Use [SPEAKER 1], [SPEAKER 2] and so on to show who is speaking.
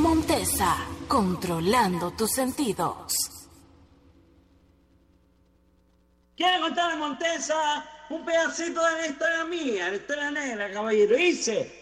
[SPEAKER 1] Montesa, controlando tus sentidos.
[SPEAKER 2] Quiero contarle, Montesa, un pedacito de la historia mía, la historia negra, caballero. Dice